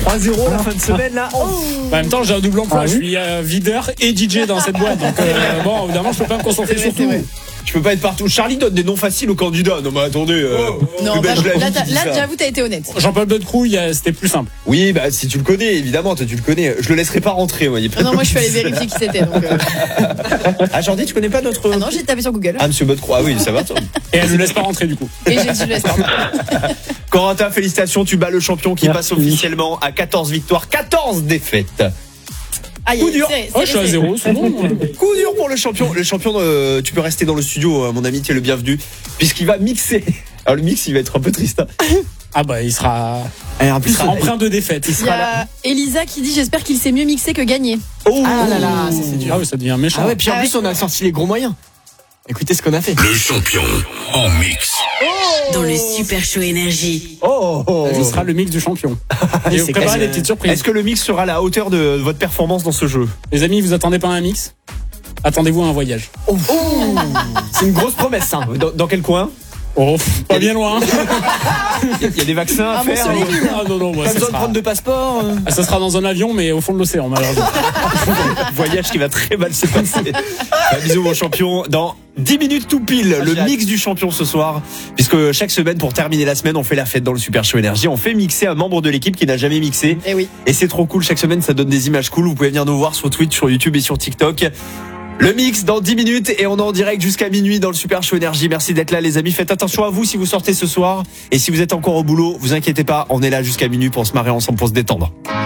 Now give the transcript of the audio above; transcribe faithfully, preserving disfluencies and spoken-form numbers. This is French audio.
trois zéro la fin de semaine là. Oh. En même temps, j'ai un double emploi. Ah, je suis euh, videur et D J dans cette boîte. Donc, euh, bon, évidemment, je peux pas me concentrer sur tout. Tu peux pas être partout. Charlie donne des noms faciles aux candidats. Non, mais attendez. Euh, oh, oh. Non, bah, là, là j'avoue, t'as été honnête. Jean-Paul Godecroux, c'était plus simple. Oui, bah, si tu le connais, évidemment, toi, tu le connais. Je le laisserai pas rentrer, moi. Ah non, moi, je suis allé vérifier qui c'était. Donc euh... Ah, Jordi, tu connais pas notre. Ah non, j'ai tapé sur Google. Ah, monsieur Godecroux. Ah oui, ça va, toi. Et elle ne laisse pas rentrer, du coup. Et j'ai dit, je laisse pas. Corentin, félicitations. Tu bats le champion qui Merci. passe officiellement à quatorze victoires, quatorze défaites. Aïe, coup dur. C'est, c'est oh, je suis à zéro. Coup dur pour le champion. Le champion, euh, tu peux rester dans le studio, mon ami, tu es le bienvenu, puisqu'il va mixer. Alors le mix, il va être un peu triste. Hein. Ah bah, il sera, Et en plus, il sera empreint de défaite. Il, il y a là. Elisa qui dit j'espère qu'il sait mieux mixer que gagner. Oh ah là là, ça, c'est dur. Ah oui, ça devient méchant. Ah ouais, puis en ah plus, ouais. on a sorti les gros moyens. Écoutez ce qu'on a fait. Le champion en mix. Oh dans le Super Show Énergie. Oh, oh. Ce sera le mix du champion. Et vous préparez des petites surprises. Est-ce que le mix sera à la hauteur de votre performance dans ce jeu? Les amis, vous attendez pas à un mix? Attendez-vous à un voyage. Oh. Oh. C'est une grosse promesse, ça. Dans, dans quel coin? Oh, pas bien loin. Il y a des vaccins à ah, faire. Bon, ah, non, non, moi, pas besoin sera... de prendre de passeport. Euh... Ah, ça sera dans un avion, mais au fond de l'océan, malheureusement. Voyage qui va très mal se passer. Un bisou, mon champion. Dans dix minutes tout pile, ah, le mix du champion ce soir. Puisque chaque semaine, pour terminer la semaine, on fait la fête dans le Super Show Énergie. On fait mixer un membre de l'équipe qui n'a jamais mixé. Et oui. Et c'est trop cool. Chaque semaine, ça donne des images cool. Vous pouvez venir nous voir sur Twitch, sur YouTube et sur TikTok. Le mix dans dix minutes et on est en direct jusqu'à minuit dans le Super Show Énergie. Merci d'être là, les amis. Faites attention à vous si vous sortez ce soir. Et si vous êtes encore au boulot, vous inquiétez pas, on est là jusqu'à minuit pour se marrer ensemble, pour se détendre.